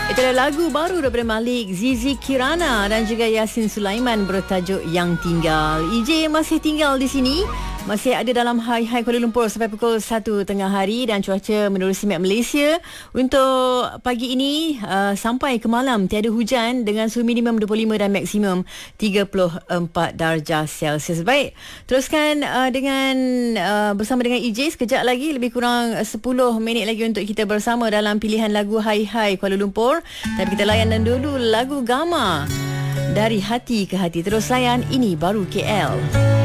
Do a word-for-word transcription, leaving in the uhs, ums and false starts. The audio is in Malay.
Itu adalah lagu baru daripada Malik, Zizi Kirana dan juga Yasin Sulaiman bertajuk Yang Tinggal. E J masih tinggal di sini, masih ada dalam Hai Hai Kuala Lumpur sampai pukul satu tengah hari, dan cuaca menerusi map Malaysia untuk pagi ini uh, sampai ke malam tiada hujan dengan suhu minimum dua puluh lima dan maksimum tiga puluh empat darjah Celsius. Baik, teruskan uh, dengan uh, bersama dengan E J sekejap lagi, lebih kurang sepuluh minit lagi untuk kita bersama dalam pilihan lagu Hai Hai Kuala Lumpur. Tapi kita layan dulu lagu Gama, Dari Hati ke Hati. Terus layan Ini Baru K L.